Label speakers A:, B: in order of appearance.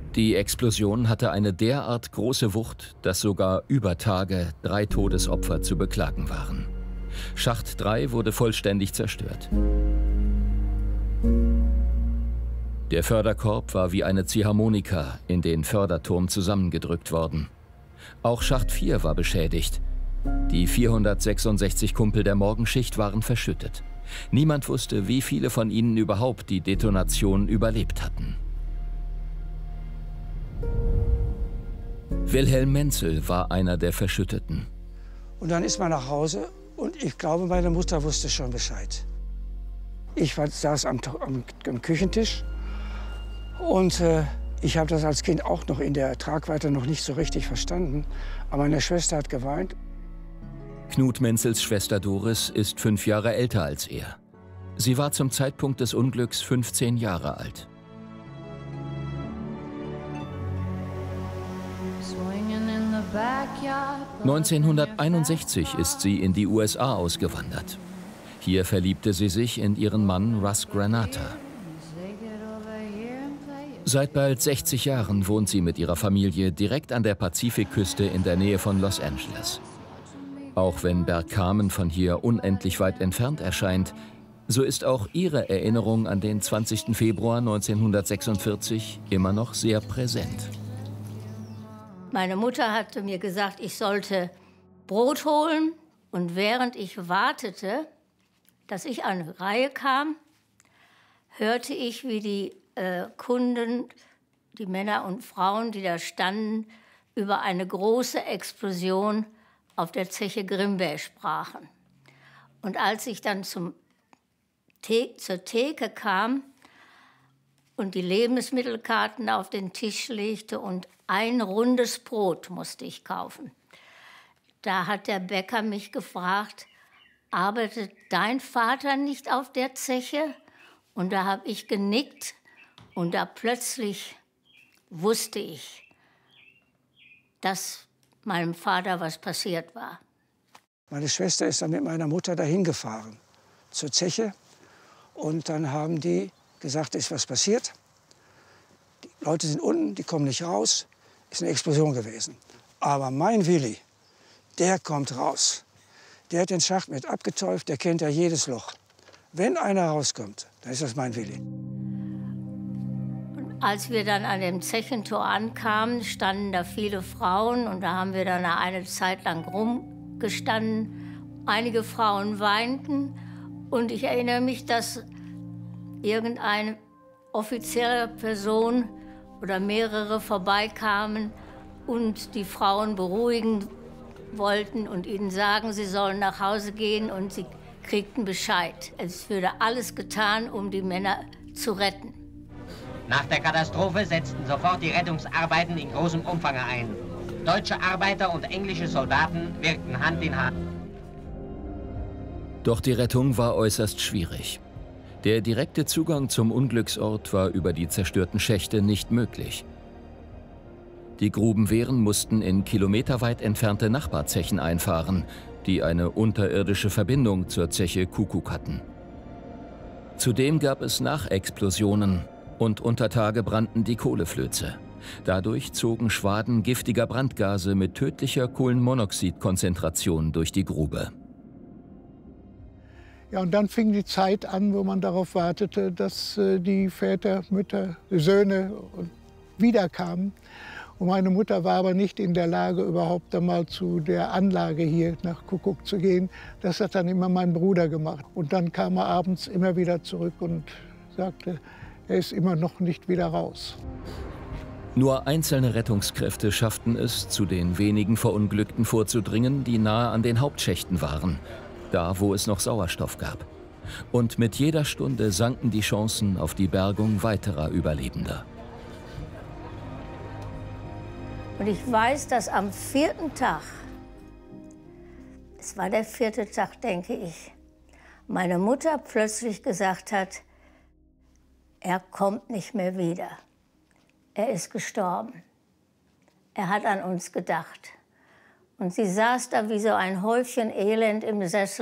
A: Die Explosion hatte eine derart große Wucht, dass sogar über Tage 3 Todesopfer zu beklagen waren. Schacht 3 wurde vollständig zerstört. Der Förderkorb war wie eine Ziehharmonika in den Förderturm zusammengedrückt worden. Auch Schacht 4 war beschädigt. Die 466 Kumpel der Morgenschicht waren verschüttet. Niemand wusste, wie viele von ihnen überhaupt die Detonation überlebt hatten. Wilhelm Menzel war einer der Verschütteten.
B: Und dann ist man nach Hause und ich glaube, meine Mutter wusste schon Bescheid. Ich saß am Küchentisch und ich habe das als Kind auch noch in der Tragweite noch nicht so richtig verstanden. Aber meine Schwester hat geweint.
A: Knut Menzels Schwester Doris ist 5 Jahre älter als er. Sie war zum Zeitpunkt des Unglücks 15 Jahre alt. (1961) ist sie in die USA ausgewandert. Hier verliebte sie sich in ihren Mann Russ Granata. Seit bald 60 Jahren wohnt sie mit ihrer Familie direkt an der Pazifikküste in der Nähe von Los Angeles. Auch wenn Bergkamen von hier unendlich weit entfernt erscheint, so ist auch ihre Erinnerung an den 20. Februar 1946 immer noch sehr präsent.
C: Meine Mutter hatte mir gesagt, ich sollte Brot holen. Und während ich wartete, dass ich an die Reihe kam, hörte ich, wie die Kunden, die Männer und Frauen, die da standen, über eine große Explosion auf der Zeche Grimberg sprachen. Und als ich dann zur Theke kam und die Lebensmittelkarten auf den Tisch legte und ein rundes Brot musste ich kaufen, da hat der Bäcker mich gefragt, arbeitet dein Vater nicht auf der Zeche? Und da habe ich genickt und da plötzlich wusste ich, dass meinem Vater was passiert war.
B: Meine Schwester ist dann mit meiner Mutter dahin gefahren, zur Zeche. Und dann haben die gesagt, ist was passiert. Die Leute sind unten, die kommen nicht raus. Ist eine Explosion gewesen. Aber mein Willi, der kommt raus. Der hat den Schacht mit abgetäuft, der kennt ja jedes Loch. Wenn einer rauskommt, dann ist das mein Willi.
C: Als wir dann an dem Zechentor ankamen, standen da viele Frauen und da haben wir dann eine Zeit lang rumgestanden. Einige Frauen weinten und ich erinnere mich, dass irgendeine offizielle Person oder mehrere vorbeikamen und die Frauen beruhigen wollten und ihnen sagen, sie sollen nach Hause gehen und sie kriegten Bescheid. Es würde alles getan, um die Männer zu retten.
D: Nach der Katastrophe setzten sofort die Rettungsarbeiten in großem Umfang ein. Deutsche Arbeiter und englische Soldaten wirkten Hand in Hand.
A: Doch die Rettung war äußerst schwierig. Der direkte Zugang zum Unglücksort war über die zerstörten Schächte nicht möglich. Die Grubenwehren mussten in kilometerweit entfernte Nachbarzechen einfahren, die eine unterirdische Verbindung zur Zeche Kuckuck hatten. Zudem gab es Nachexplosionen und unter Tage brannten die Kohleflöze. Dadurch zogen Schwaden giftiger Brandgase mit tödlicher Kohlenmonoxidkonzentration durch die Grube.
E: Ja, und dann fing die Zeit an, wo man darauf wartete, dass die Väter, Mütter, Söhne wiederkamen. Und meine Mutter war aber nicht in der Lage, überhaupt einmal zu der Anlage hier nach Kuckuck zu gehen. Das hat dann immer mein Bruder gemacht. Und dann kam er abends immer wieder zurück und sagte, er ist immer noch nicht wieder raus.
A: Nur einzelne Rettungskräfte schafften es, zu den wenigen Verunglückten vorzudringen, die nahe an den Hauptschächten waren, da wo es noch Sauerstoff gab. Und mit jeder Stunde sanken die Chancen auf die Bergung weiterer Überlebender.
C: Und ich weiß, dass am 4. Tag, es war der 4. Tag, denke ich, meine Mutter plötzlich gesagt hat, er kommt nicht mehr wieder. Er ist gestorben. Er hat an uns gedacht. Und sie saß da wie so ein Häufchen Elend im Sessel